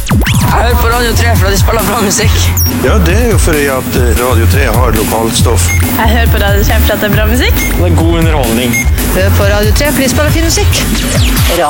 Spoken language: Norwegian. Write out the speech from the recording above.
Jeg hører på Radio 3 for at de spiller bra musikk. Ja, det er jo fordi at Radio 3 har lokalstoff. Jeg hører på Radio 3 for at det er bra musikk. Det er god underholdning. Hør på Radio 3 for de spiller fin musikk.